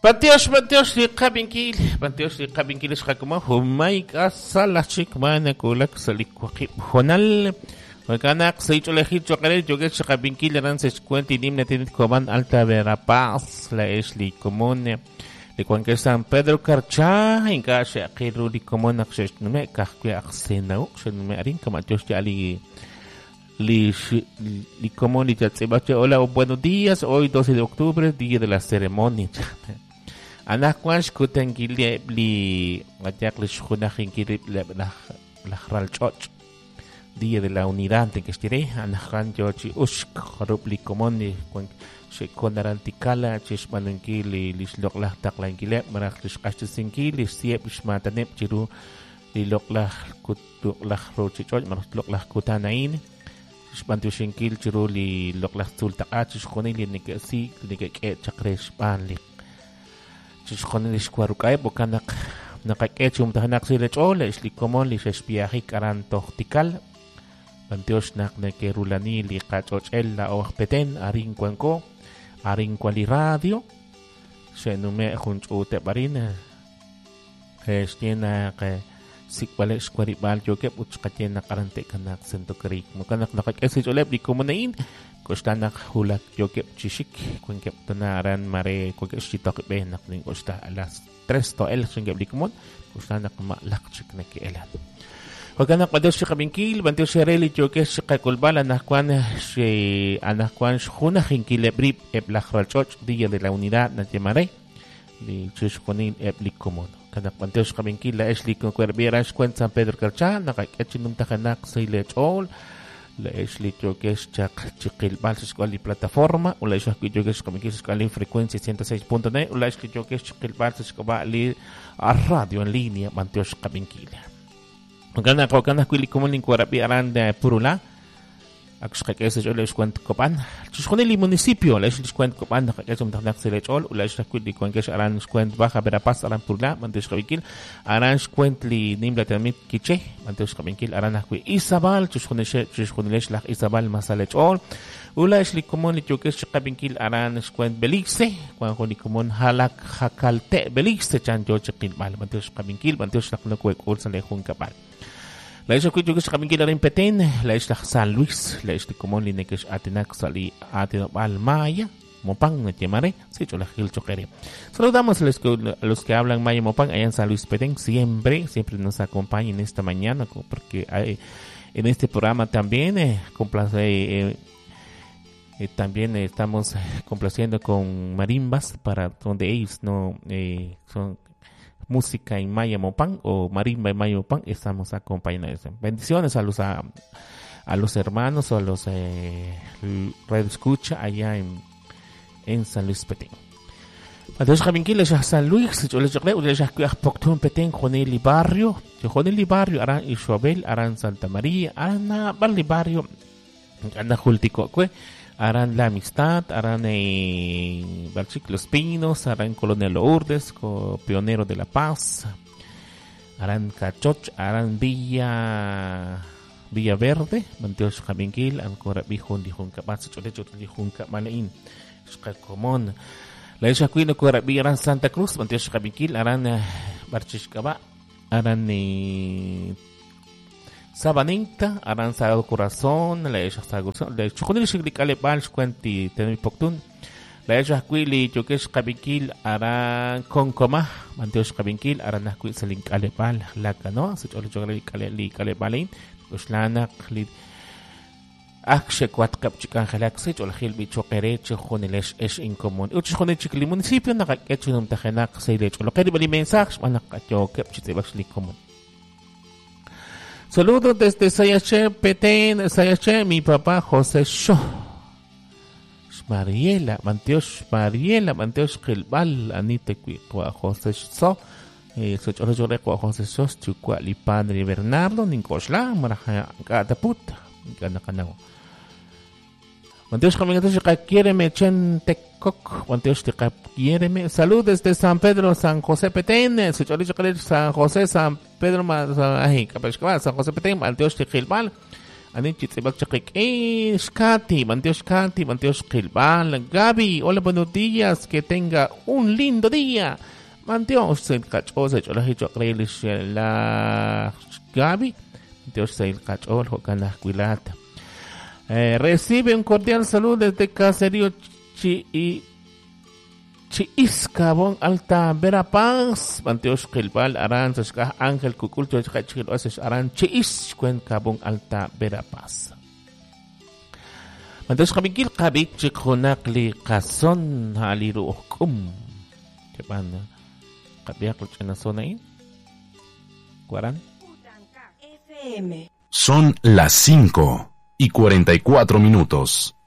Bantios li qabinkil xakuma humay kasala chikmana kulak salikwaqi honal Wakana saychulejit choqere yogesh qabinkil ran se cuenta nimna tinit koman Alta Verapaz la esli comune de cuanque San Pedro Carcha en casa qiru li comune aksesh nume kahkwe aksenau shenme arin kamatios ali li comune li tatsebache hola buenos días hoy 12 de octubre día de la ceremonia Anakwansh kutengili li ajaklish khunakhinkili la khralchoch Día de la Unidad de que estiré anajan yochi ushk rupli komoni con se konarantikala chishmanunkili lisloklah taklankile maraklish qashtinkili siep shmatanep chiru liloklah kutuklah rochichol marakloklah kutanain shpantushinkil chiru liloklah tultaqach shkhonili nikasi nikake chakresh panli chishkhonili shkwarukay bokanak nakakechum tahanak silechol isli komon li shpiahi karantohtikal Antioch nak ne que rulani li qachochel la peten arin cuenco arin quali radio se nume junchute barina tiene que sikbale squaribal yo que puchqatena qarante kanak sentokrik mukanak nakakesi olep di komunain kostanak hulak yo que chishik cuenque tanaran mare cuenque shitok be nak ning kosta a las 3 to el singeb di komun kostanak ma lakchik ne que elan Wakana qados si qabinkil bantiu sereli choke si qakulbal anakwan si anakwan khuna khinkil brib eblakhralchoch día de la unidad na temare li chushkonin eblikkomon kana bantiu si qabinkil la esli con cuerbiera cuenta San Pedro Carcha nakakechinum takanak silechol la esli choke chak chiqilbal si plataforma o la esli choke si qabinkil si frecuencia 106.9 o la esli choke chiqilbal si qabali a radio en línea bantiu si qabinkil Maganda ko kana kwili kumun kwarabi aranda purula akshka kesa jole skwent kopan chkhoneli municipio la skwent kopan nakakesum taknak selechol ula kwili kwankes aran skwent baja Verapaz aran purula mantes kabikil aran skwent li nimla tamit kiche mantes kabikil aran akwi Isabal chkhonelesh la Isabal masalechol ula isli kumun li chokes kabikil aran skwent Belixe kwan khoni kumun halak hakalte Belixe chanjo chqil mal mantes kabikil mantes nakno kwek ul salehun kapal La isla kuyo kus kami kila rin peten, la isla San Luis, la isla kumon linekesh atinak sali atinopal maya, Mopang na Tiamare, si chola gil chokere. Saludamos a los que hablan maya Mopang allá en San Luis Petén, siempre nos acompañan esta mañana, porque en este programa también también estamos complaciendo con marimbas para donde ellos no son música en Maya Mopang o marimba en Maya Mopang estamos acompañando. Bendiciones a los hermanos o a los radio escucha allá en San Luis Petén. Entonces Javinquil ya San Luis, yo les creo ya que Poctón Petén Joneli Barrio, Aran Isabel, Aran Santa María, Aran Barli Barrio, Anda Jultico, Aran La Amistad, Aran Los Pinos, Aran Colonel Lourdes, Pionero de la Paz, Aran Cachoch, Aran Villa Verde, Manteos Javinquil, Ancora Bijun Dijun Capaz, Cholecho Dijun Capmalein, Scalcomón, La Isla Cuino Corabi Aran Santa Cruz, Manteos Javinquil, Aran Barchiscaba, Aran Sabanita, Aran Sagrado Corazón, la Isla Sagrado Corazón, la Chuconil Shiglicale Balsh Cuenti Tenui Poctun, la Isla Cuili Chokesh Cabinquil, Aran Concoma, Manteos Cabinquil, Aran Aquil Salincale Bal, la Cano, se chole Cale Balin, Uslana, Akshe Quatcap Chican Helaxich, o la Hilbi Choquereche, Jonilesh Esh Incomún, Uchonichicli Municipio, Nakachunum Tajenak, Seilech, o lo que rival mensajes, Manakacho, Kepchitebachli Común. Saludos desde Sayache, Petén, Sayache, mi papá José Sho. Mariela, Manteos Gilbal, Anite Cuiqua, José So. Soy yo recuerdo José So, Chuqua, Lipadre Bernardo, Nincosla, Maraja, Gataput, Ganacanao. Manteos Caminantes, Quiéreme, Chen Tecoc, Manteos Quiéreme. Saludos desde San Pedro, San José Petén, soy yo San José, San Pedro, San José Petén, Manteos Gilbal, Anin chitzibak chakik. Shkati, Manteos Kilbal, Gaby, hola, buenos días, que tenga un lindo día. Manteos se cachó, se echó la hicho creilish la Gaby. Manteos se cachó, jocana cuilata. Recibe un cordial saludo desde Caserío Chiiscabón Alta Verapaz. Manteos Kilbal, Aranzas, Ángel Cuculto, Chachil, Oses, Aran, Chiis, Cuencabón Alta Verapaz. Manteos Kabikil, Kabik, Chikonakli, Kason, Haliru Okum. Japan, Kabiak, Luchanasonain. Guaran. FM. Son las 5:44.